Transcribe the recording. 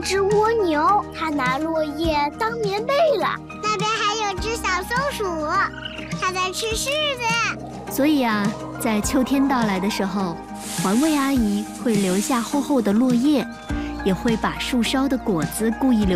只蜗牛，它拿落叶当棉被了。 那边还有只小松鼠，它在吃柿子。 所以啊，在秋天到来的时候，环卫阿姨会留下厚厚的落叶，也会把树梢的果子故意留